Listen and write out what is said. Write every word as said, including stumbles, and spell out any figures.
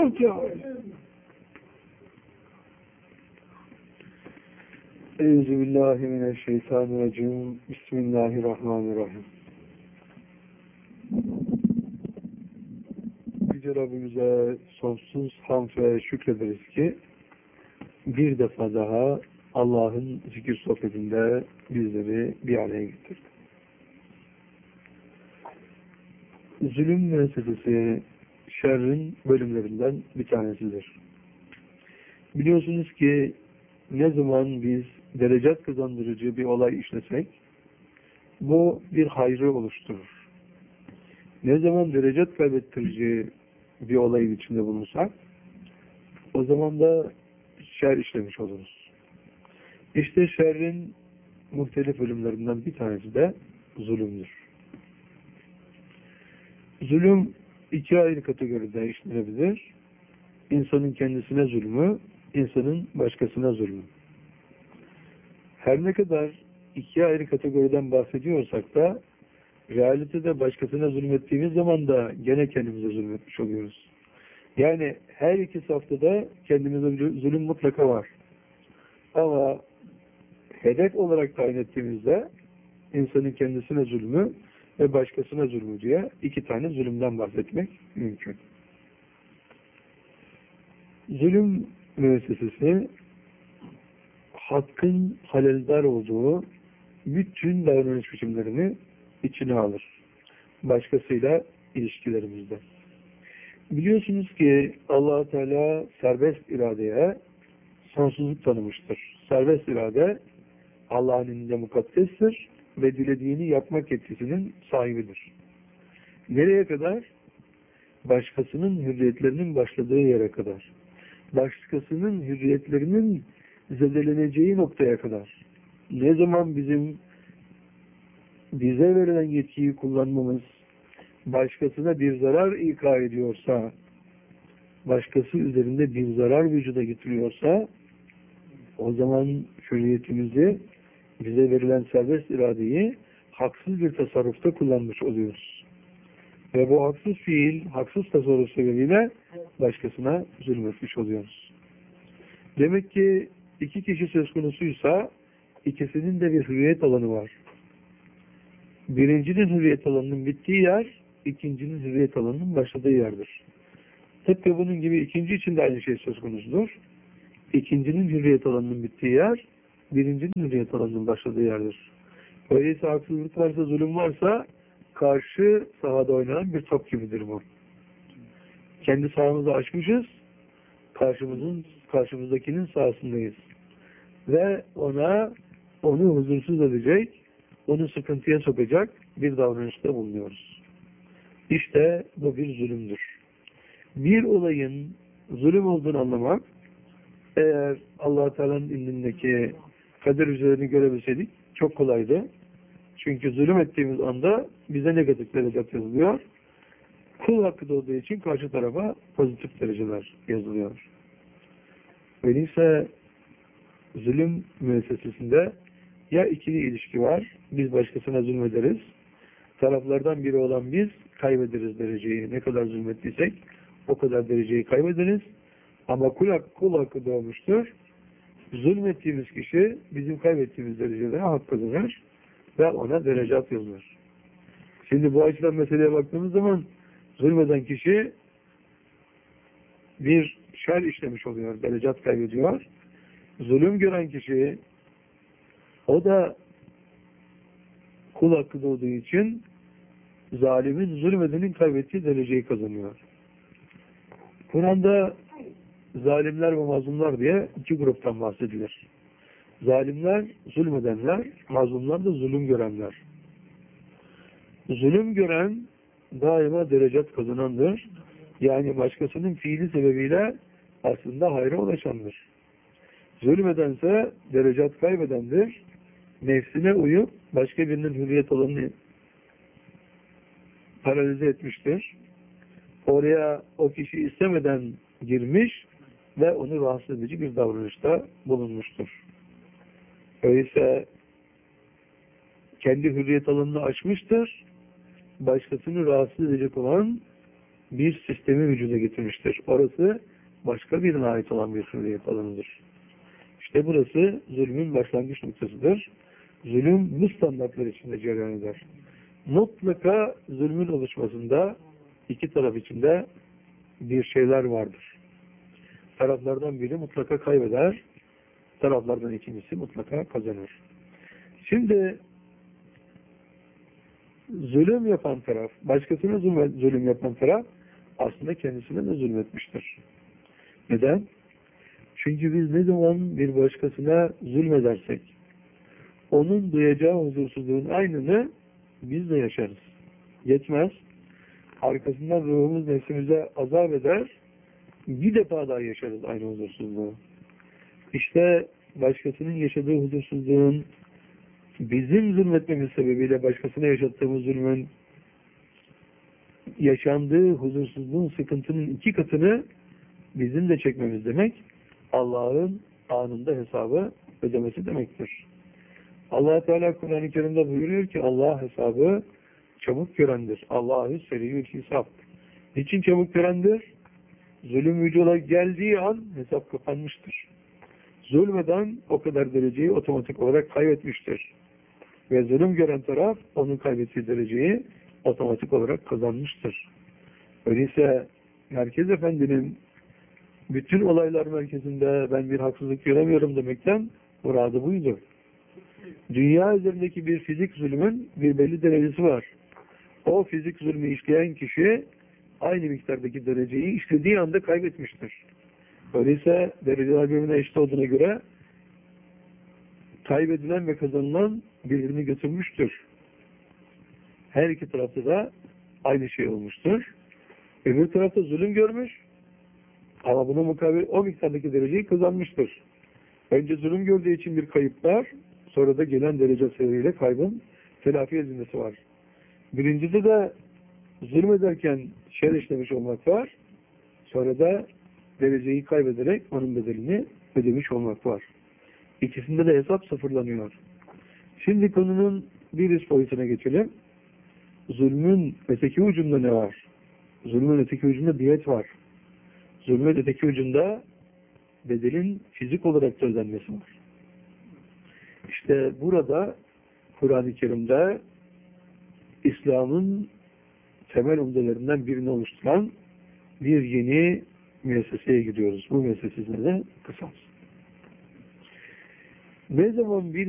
Euzubillahimineşşeytanirracim. Bismillahirrahmanirrahim. Yüce Rabbimize sonsuz hamd ve şükrederiz ki bir defa daha Allah'ın zikir sohbetinde bizleri bir araya getirdi. Zulüm meselesi şerrin bölümlerinden bir tanesidir. Biliyorsunuz ki ne zaman biz derecat kazandırıcı bir olay işlesek bu bir hayrı oluşturur. Ne zaman derecat kaybettirici bir olayın içinde bulunsak o zaman da şer işlemiş oluruz. İşte şerrin muhtelif bölümlerinden bir tanesi de zulümdür. Zulüm iki ayrı kategoride işlenebilir. İnsanın kendisine zulmü, insanın başkasına zulmü. Her ne kadar iki ayrı kategoriden bahsediyorsak da realitede başkasına zulmettiğimiz zaman da gene kendimize zulmetmiş oluyoruz. Yani her iki safhada kendimize zulüm mutlaka var. Ama hedef olarak tayin ettiğimizde insanın kendisine zulmü ve başkasına zulmü diye iki tane zulümden bahsetmek mümkün. Zulüm müessesesi hakkın haleldar olduğu bütün davranış biçimlerini içine alır. Başkasıyla ilişkilerimizde. Biliyorsunuz ki Allah Teala serbest iradeye sonsuzluk tanımıştır. Serbest irade Allah'ın elinde mukaddestir ve dilediğini yapmak yetkisinin sahibidir. Nereye kadar? Başkasının hürriyetlerinin başladığı yere kadar. Başkasının hürriyetlerinin zedeleneceği noktaya kadar. Ne zaman bizim bize verilen yetkiyi kullanmamız başkasına bir zarar ika ediyorsa, başkası üzerinde bir zarar vücuda getiriyorsa, o zaman hürriyetimizi, bize verilen serbest iradeyi haksız bir tasarrufta kullanmış oluyoruz. Ve bu haksız fiil, haksız tasarruf sebebiyle başkasına zulmetmiş oluyoruz. Demek ki iki kişi söz konusuysa ikisinin de bir hürriyet alanı var. Birincinin hürriyet alanının bittiği yer, ikincinin hürriyet alanının başladığı yerdir. Tıpkı bunun gibi ikinci için de aynı şey söz konusudur. İkincinin hürriyet alanının bittiği yer, birincinin hürriyet alanının başladığı yerdir. Öyleyse haksızlık varsa, zulüm varsa karşı sahada oynanan bir top gibidir bu. Kendi sahamızı açmışız, karşımızın, karşımızdakinin sahasındayız. Ve ona, onu huzursuz edecek, onu sıkıntıya sokacak bir davranışta bulunuyoruz. İşte bu bir zulümdür. Bir olayın zulüm olduğunu anlamak, eğer Allah Teala'nın indindeki kader üzerine görebilseydik çok kolaydı. Çünkü zulüm ettiğimiz anda bize negatif derecat yazılıyor. Kul hakkı olduğu için karşı tarafa pozitif dereceler yazılıyor. Öyleyse zulüm müessesesinde ya ikili ilişki var, biz başkasına zulmederiz, taraflardan biri olan biz kaybederiz dereceyi. Ne kadar zulmettiysek o kadar dereceyi kaybederiz. Ama kul hakkı, kul hakkı doğmuştur. Zulmettiğimiz kişi bizim kaybettiğimiz derecelere hak kazanır ve ona derecat yazılır. Şimdi bu açıdan meseleye baktığımız zaman zulmeden kişi bir şer işlemiş oluyor, derecat kaybediyor. Zulüm gören kişi o da kul hakkı doğduğu için zalimin, zulmedenin kaybettiği dereceyi kazanıyor. Kur'an'da zalimler ve mazlumlar diye iki gruptan bahsedilir. Zalimler, zulmedenler, mazlumlar da zulüm görenler. Zulüm gören daima derecat kazanandır. Yani başkasının fiili sebebiyle aslında hayra ulaşandır. Zulmedense derecat kaybedendir. Nefsine uyup başka birinin hürriyet alanını paralize etmiştir. Oraya o kişi istemeden girmiş ve onu rahatsız edici bir davranışta bulunmuştur. Öyleyse kendi hürriyet alanını açmıştır. Başkasını rahatsız edecek olan bir sistemi vücuda getirmiştir. Orası başka birine ait olan bir hürriyet alanıdır. İşte burası zulmün başlangıç noktasıdır. Zulüm bu standartlar içinde cereyan eder. Mutlaka zulmün oluşmasında iki taraf içinde bir şeyler vardır. Taraflardan biri mutlaka kaybeder, taraflardan ikincisi mutlaka kazanır. Şimdi zulüm yapan taraf, başkasına zulüm, zulüm yapan taraf aslında kendisine de zulmetmiştir. Neden? Çünkü biz ne zaman bir başkasına zulmedersek, onun duyacağı huzursuzluğun aynını biz de yaşarız. Yetmez. Arkasından ruhumuz nefsimize azap eder, bir defa daha yaşarız aynı huzursuzluğu. İşte başkasının yaşadığı huzursuzluğun bizim zulmetmemiz sebebiyle başkasına yaşattığımız zulmün yaşandığı huzursuzluğun, sıkıntının iki katını bizim de çekmemiz demek, Allah'ın anında hesabı ödemesi demektir. Allah Teala Kur'an-ı Kerim'de buyuruyor ki Allah hesabı çabuk görendir. Allahü seriyül hesap. Niçin çabuk görendir? Zulüm vücuda geldiği an hesap kapanmıştır. Zulmeden o kadar dereceyi otomatik olarak kaybetmiştir. Ve zulüm gören taraf onun kaybettiği dereceyi otomatik olarak kazanmıştır. Öyleyse Merkez Efendi'nin bütün olaylar merkezinde ben bir haksızlık göremiyorum demekten muradı buydu. Dünya üzerindeki bir fizik zulmün bir belli derecesi var. O fizik zulmü işleyen kişi aynı miktardaki dereceyi işlediği anda kaybetmiştir. Öyleyse dereceler birbirine eşit olduğuna göre kaybedilen ve kazanılan birbirini götürmüştür. Her iki tarafta da aynı şey olmuştur. Öbür tarafta zulüm görmüş ama buna mukabil o miktardaki dereceyi kazanmıştır. Önce zulüm gördüğü için bir kayıp var, sonra da gelen derece sebebiyle kaybın telafi edilmesi var. Birincide de zulmederken şer işlemiş olmak var, sonra da dereceyi kaybederek onun bedelini ödemiş olmak var. İkisinde de hesap sıfırlanıyor. Şimdi konunun bir üst boyutuna geçelim. Zulmün öteki ucunda ne var? Zulmün öteki ucunda diyet var. Zulmün öteki ucunda bedelin fizik olarak da ödenmesi var. İşte burada Kur'an-ı Kerim'de İslam'ın temel umdelerinden birini oluşturan bir yeni müesseseye gidiyoruz. Bu müessesesine de kısas. Ne zaman bir